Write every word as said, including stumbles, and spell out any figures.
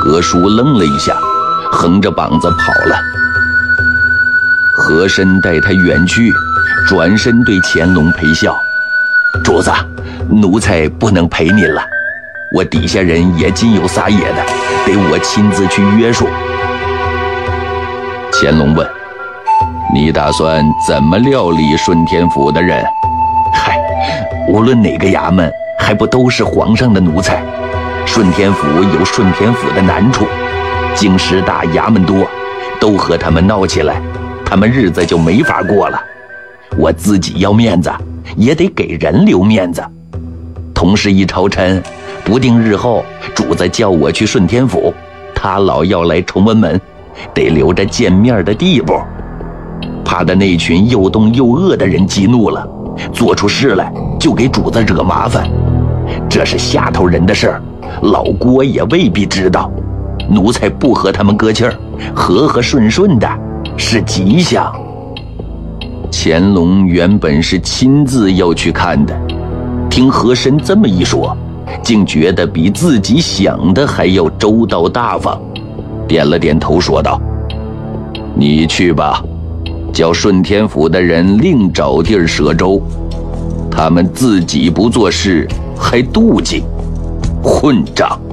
何叔愣了一下，横着膀子跑了。和珅带他远去，转身对乾隆陪笑：“主子，奴才不能陪您了，我底下人也尽有撒野的，得我亲自去约束。”乾隆问：“你打算怎么料理顺天府的人？”“嗨，无论哪个衙门，还不都是皇上的奴才？顺天府有顺天府的难处，京师大，衙门多，都和他们闹起来，他们日子就没法过了。我自己要面子，也得给人留面子。同是一朝臣，不定日后主子叫我去顺天府，他老要来崇文门，得留着见面的地步。怕的那群又冻又饿的人激怒了，做出事来就给主子惹麻烦。这是下头人的事儿，老郭也未必知道。奴才不和他们搁气儿，和和顺顺的是吉祥。”乾隆原本是亲自要去看的，听和珅这么一说，竟觉得比自己想的还要周到大方，点了点头说道：“你去吧，叫顺天府的人另找地儿舍粥，他们自己不做事还妒忌，混账！”